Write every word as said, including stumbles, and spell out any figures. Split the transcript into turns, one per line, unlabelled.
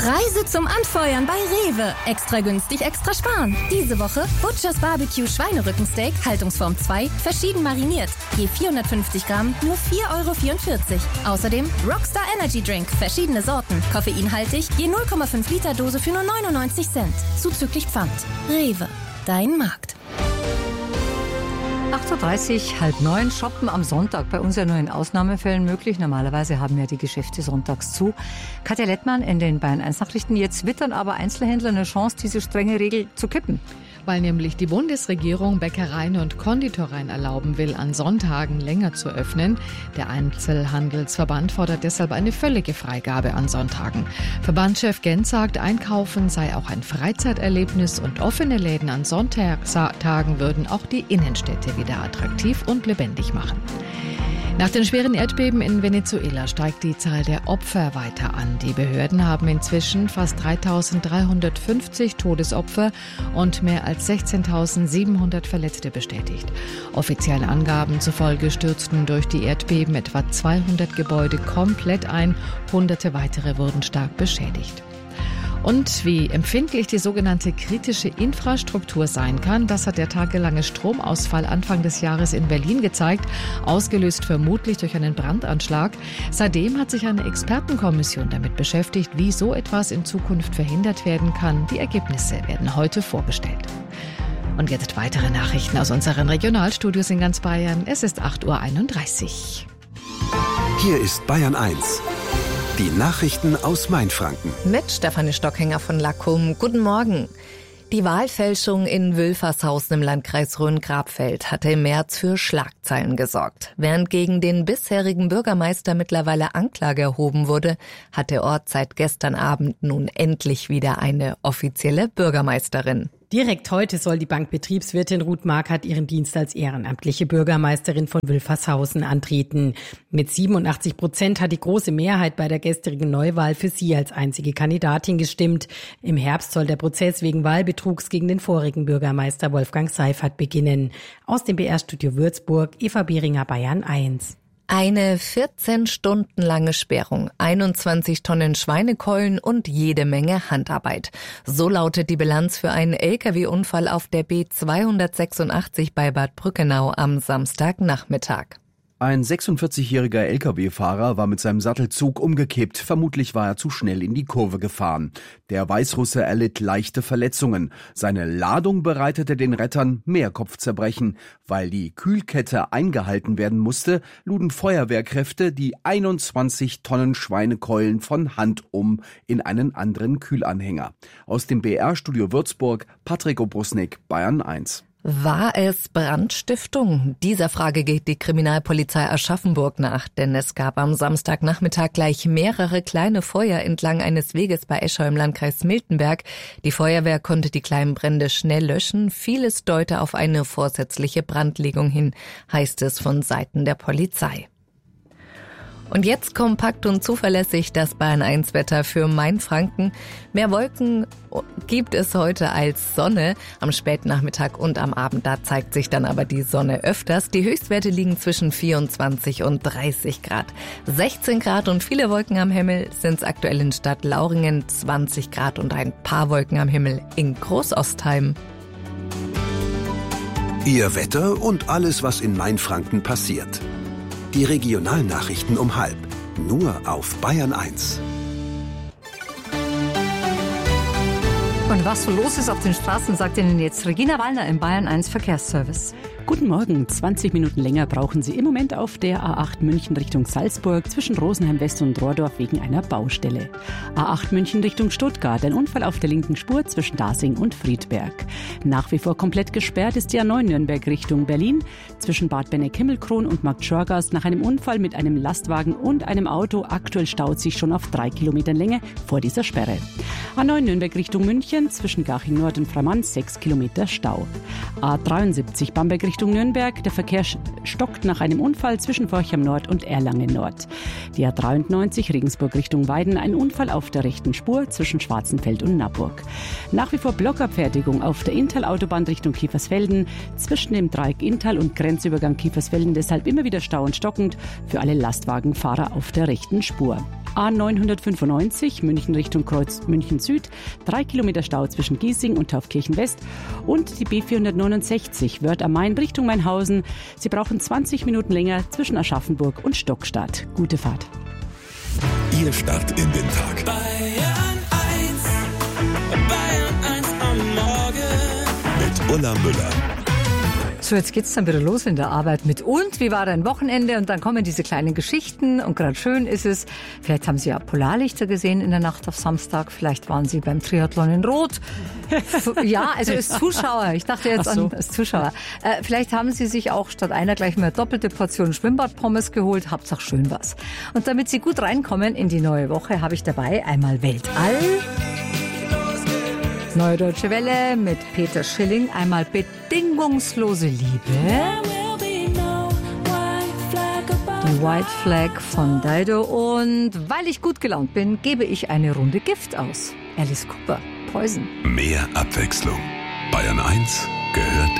Preise zum Anfeuern bei Rewe. Extra günstig, extra sparen. Diese Woche Butchers Barbecue Schweinerückensteak, Haltungsform zwei, verschieden mariniert. Je vierhundertfünfzig Gramm, nur vier Euro vierundvierzig. Außerdem Rockstar Energy Drink, verschiedene Sorten. Koffeinhaltig, je null Komma fünf Liter Dose für nur neunundneunzig Cent. Zuzüglich Pfand. Rewe, dein Markt.
acht Uhr dreißig, halb neun, shoppen am Sonntag. Bei uns ja nur in Ausnahmefällen möglich. Normalerweise haben ja die Geschäfte sonntags zu. Katja Lettmann in den Bayern eins Nachrichten. Jetzt wittern aber Einzelhändler eine Chance, diese strenge Regel zu kippen.
Weil nämlich die Bundesregierung Bäckereien und Konditoreien erlauben will, an Sonntagen länger zu öffnen. Der Einzelhandelsverband fordert deshalb eine völlige Freigabe an Sonntagen. Verbandschef Gent sagt, Einkaufen sei auch ein Freizeiterlebnis und offene Läden an Sonntagen würden auch die Innenstädte wieder attraktiv und lebendig machen. Nach den schweren Erdbeben in Venezuela steigt die Zahl der Opfer weiter an. Die Behörden haben inzwischen fast dreitausenddreihundertfünfzig Todesopfer und mehr als sechzehntausendsiebenhundert Verletzte bestätigt. Offiziellen Angaben zufolge stürzten durch die Erdbeben etwa zweihundert Gebäude komplett ein. Hunderte weitere wurden stark beschädigt. Und wie empfindlich die sogenannte kritische Infrastruktur sein kann, das hat der tagelange Stromausfall Anfang des Jahres in Berlin gezeigt, ausgelöst vermutlich durch einen Brandanschlag. Seitdem hat sich eine Expertenkommission damit beschäftigt, wie so etwas in Zukunft verhindert werden kann. Die Ergebnisse werden heute vorgestellt. Und jetzt weitere Nachrichten aus unseren Regionalstudios in ganz Bayern. Es ist acht Uhr einunddreißig.
Hier ist Bayern eins. Die Nachrichten aus Mainfranken.
Mit Stefanie Stockhänger von Lackum. Guten Morgen. Die Wahlfälschung in Wülfershausen im Landkreis Rhön-Grabfeld hatte im März für Schlagzeilen gesorgt. Während gegen den bisherigen Bürgermeister mittlerweile Anklage erhoben wurde, hat der Ort seit gestern Abend nun endlich wieder eine offizielle Bürgermeisterin.
Direkt heute soll die Bankbetriebswirtin Ruth Markert ihren Dienst als ehrenamtliche Bürgermeisterin von Wülfershausen antreten. Mit siebenundachtzig Prozent hat die große Mehrheit bei der gestrigen Neuwahl für sie als einzige Kandidatin gestimmt. Im Herbst soll der Prozess wegen Wahlbetrugs gegen den vorigen Bürgermeister Wolfgang Seifert beginnen. Aus dem B R-Studio Würzburg, Eva Bieringer, Bayern eins.
Eine vierzehn Stunden lange Sperrung, einundzwanzig Tonnen Schweinekeulen und jede Menge Handarbeit. So lautet die Bilanz für einen L K W-Unfall auf der B zweihundertsechsundachtzig bei Bad Brückenau am Samstagnachmittag.
Ein sechsundvierzigjähriger L K W-Fahrer war mit seinem Sattelzug umgekippt. Vermutlich war er zu schnell in die Kurve gefahren. Der Weißrusse erlitt leichte Verletzungen. Seine Ladung bereitete den Rettern mehr Kopfzerbrechen. Weil die Kühlkette eingehalten werden musste, luden Feuerwehrkräfte die einundzwanzig Tonnen Schweinekeulen von Hand um in einen anderen Kühlanhänger. Aus dem B R-Studio Würzburg, Patrick Obrusnik, Bayern eins.
War es Brandstiftung? Dieser Frage geht die Kriminalpolizei Aschaffenburg nach, denn es gab am Samstagnachmittag gleich mehrere kleine Feuer entlang eines Weges bei Eschau im Landkreis Miltenberg. Die Feuerwehr konnte die kleinen Brände schnell löschen. Vieles deute auf eine vorsätzliche Brandlegung hin, heißt es von Seiten der Polizei. Und jetzt kompakt und zuverlässig das Bayern eins Wetter für Mainfranken. Mehr Wolken gibt es heute als Sonne am Spätnachmittag und am Abend. Da zeigt sich dann aber die Sonne öfters. Die Höchstwerte liegen zwischen vierundzwanzig und dreißig Grad. sechzehn Grad und viele Wolken am Himmel sind es aktuell in Stadt Lauringen, zwanzig Grad und ein paar Wolken am Himmel in Großostheim.
Ihr Wetter und alles, was in Mainfranken passiert. Die Regionalnachrichten um halb. Nur auf Bayern eins.
Und was so los ist auf den Straßen, sagt Ihnen jetzt Regina Wallner im Bayern eins Verkehrsservice.
Guten Morgen. zwanzig Minuten länger brauchen Sie im Moment auf der A acht München Richtung Salzburg zwischen Rosenheim West und Rohrdorf wegen einer Baustelle. A acht München Richtung Stuttgart, ein Unfall auf der linken Spur zwischen Dasing und Friedberg. Nach wie vor komplett gesperrt ist die A neun Nürnberg Richtung Berlin zwischen Bad Benneck-Himmelkron und Markt Schorgast nach einem Unfall mit einem Lastwagen und einem Auto. Aktuell staut sich schon auf drei Kilometern Länge vor dieser Sperre. A neun Nürnberg Richtung München zwischen Garching Nord und Freimann sechs Kilometer Stau. A dreiundsiebzig Bamberg Richtung Nürnberg. Der Verkehr stockt nach einem Unfall zwischen Forchheim Nord und Erlangen Nord. Die A dreiundneunzig Regensburg Richtung Weiden. Ein Unfall auf der rechten Spur zwischen Schwarzenfeld und Naburg. Nach wie vor Blockabfertigung auf der Inntal-Autobahn Richtung Kiefersfelden. Zwischen dem Dreieck Inntal und Grenzübergang Kiefersfelden deshalb immer wieder Stau und stockend für alle Lastwagenfahrer auf der rechten Spur. A neunhundertfünfundneunzig München Richtung Kreuz München Süd, drei Kilometer Stau zwischen Giesing und Taufkirchen West und die B vierhundertneunundsechzig Wörth am Main Richtung Mainhausen. Sie brauchen zwanzig Minuten länger zwischen Aschaffenburg und Stockstadt. Gute Fahrt.
Ihr Start in den Tag.
Bayern eins, Bayern eins am Morgen.
Mit Ulla Müller.
So, jetzt geht's dann wieder los in der Arbeit mit und. Wie war dein Wochenende? Und dann kommen diese kleinen Geschichten und gerade schön ist es. Vielleicht haben Sie ja Polarlichter gesehen in der Nacht auf Samstag. Vielleicht waren Sie beim Triathlon in Rot. Ja, also als Zuschauer. Ich dachte jetzt so. an als Zuschauer. Äh, vielleicht haben Sie sich auch statt einer gleich mal doppelte Portion Schwimmbadpommes geholt. Hauptsache schön was. Und damit Sie gut reinkommen in die neue Woche, habe ich dabei einmal Weltall. Neue Deutsche Welle mit Peter Schilling, einmal bedingungslose Liebe. Die White Flag von Dido und weil ich gut gelaunt bin, gebe ich eine Runde Gift aus. Alice Cooper, Poison.
Mehr Abwechslung. Bayern eins gehört